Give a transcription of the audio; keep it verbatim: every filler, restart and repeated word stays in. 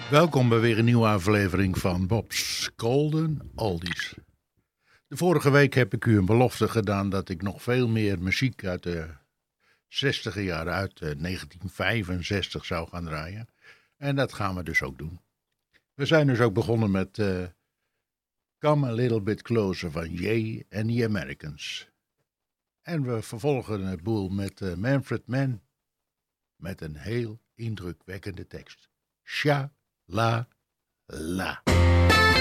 Welkom bij weer een nieuwe aflevering van Bob's Golden Oldies. De vorige week heb ik u een belofte gedaan dat ik nog veel meer muziek uit de zestiger jaren, uit negentien vijfenzestig zou gaan draaien. En dat gaan we dus ook doen. We zijn dus ook begonnen met uh, Come a Little Bit Closer van Jay and the Americans. En we vervolgen het boel met uh, Manfred Mann met een heel indrukwekkende tekst. Sha La La.